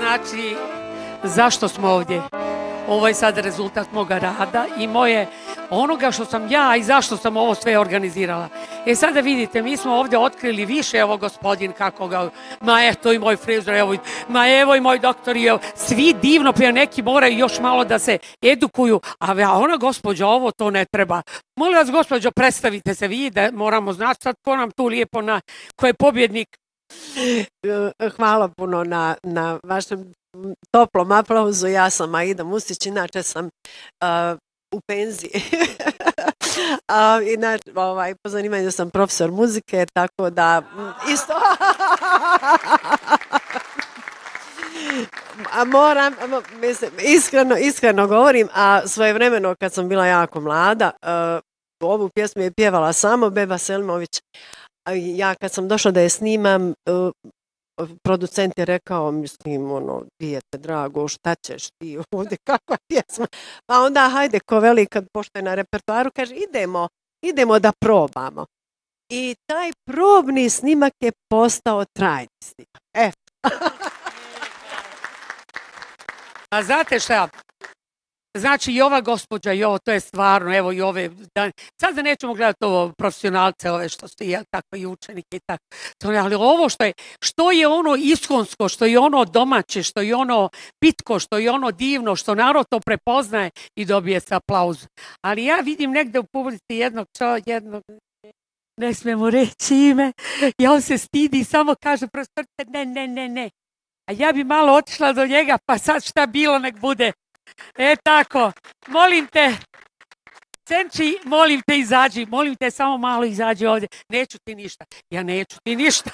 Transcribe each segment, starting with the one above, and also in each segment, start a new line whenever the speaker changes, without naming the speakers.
Znači, zašto smo ovdje? Ovo je sad rezultat moga rada i moje onoga što sam ja i zašto sam ovo sve organizirala. Sada vidite, mi smo ovdje otkrili više, evo gospodin kako ga, ma eto i moj frizor, evo i moj doktor, evo, svi divno, prije neki moraju još malo da se edukuju, a ona gospođa, ovo to ne treba. Molim vas gospođo, predstavite se vi, da moramo znati sad ko nam tu lijepo, ko je pobjednik.
Hvala puno na vašem toplom aplauzu. Ja sam Aida Mustić, inače sam u penziji. Inače, po zanimanju sam profesor muzike, tako da isto... Moram, mislim, iskreno govorim, a svojevremeno kad sam bila jako mlada, ovu pjesmu je pjevala samo Beba Selimović. Ja kad sam došla da je snimam, producent je rekao, mislim, dijete drago, šta ćeš ti ovdje, kakva pjesma? Pa onda, hajde, ko veli, kad pošto je na repertoaru, kaže, idemo da probamo. I taj probni snimak je postao trajni snimak.
A znate šta? Znači i ova gospođa i ovo, to je stvarno, evo i ove, sada nećemo gledati ovo profesionalce, ove što su tako i učenike i tako, ali ovo što je ono iskonsko, što je ono domaće, što je ono pitko, što je ono divno, što narod to prepoznaje i dobije se aplauz. Ali ja vidim negde u publici jednog, ne smemo reći ime, i on se stidi i samo kaže profesorce, ne. A ja bi malo otišla do njega, pa sad šta bilo nek bude. Tako, molim te, Senči, molim te izađi, molim te samo malo izađi ovdje, neću ti ništa, ja neću ti ništa.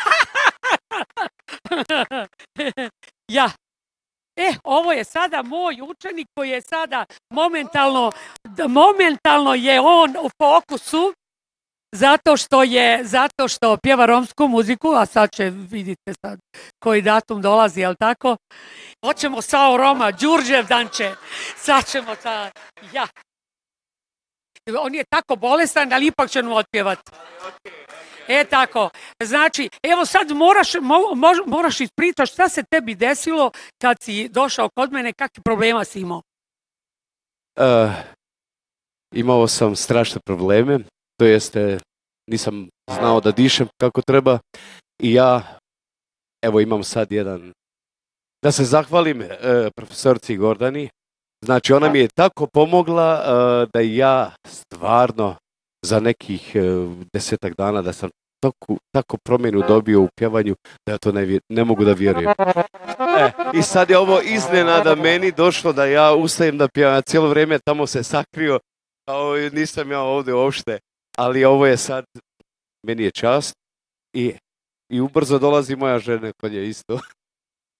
Ja. Ovo je sada moj učenik koji je sada momentalno je on u fokusu, zato što pjeva romsku muziku, a sad će, vidite sad koji datum dolazi, jel tako? Hoćemo Sao Roma, Đurđev danče, sad ćemo ja. On je tako bolestan, ali ipak će mu otpjevati. Tako, znači, evo sad moraš ispričati šta se tebi desilo kad si došao kod mene, kakve problema si imao?
Imao sam strašne probleme, to jeste nisam znao da dišem kako treba i ja, evo imam sad da se zahvalim profesorci Gordani, znači ona mi je tako pomogla da ja stvarno za nekih 10 dana da sam tako promjenu dobio u pjevanju da ja to ne mogu da vjerujem. I sad je ovo iznenada meni došlo da ja ustajem da pjevam, cijelo vrijeme tamo se sakrio, nisam ja ovdje uopšte, ali ovo je sad, meni je čast i ubrzo dolazi moja žena kod je isto.